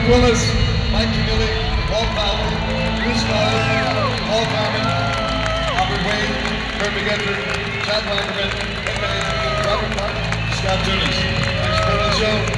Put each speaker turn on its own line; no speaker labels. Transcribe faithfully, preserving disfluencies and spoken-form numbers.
Mike Willis, Mike Camilli, Paul Fowler, Bruce Fowler, Paul Carmen, Albert Wade, Kurt McGettrick, Chad Wackerman, Ed Mahan, Robert Clark, Scott Tunis. Thanks for coming on the show.